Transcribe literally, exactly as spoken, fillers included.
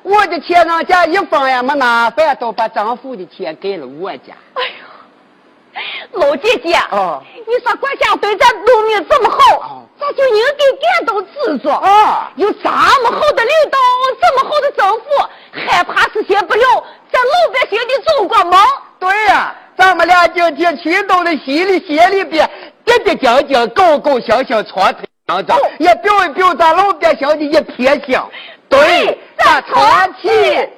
我的钱让家一分也没拿，反倒把丈夫的钱给了我家。 哎呦，老姐姐， 哦， 你说国家对咱农民这么好， 哦， 咱就应该感到知足。 啊， 有这么好的领导，这么好的政府，害怕实现不了咱老百姓的中国梦。 对呀、啊，咱们俩今天去到了西里县里边，跌跌将将，高高兴兴，穿腿上张，也表一表咱老百姓的一撇相。对，咱团气。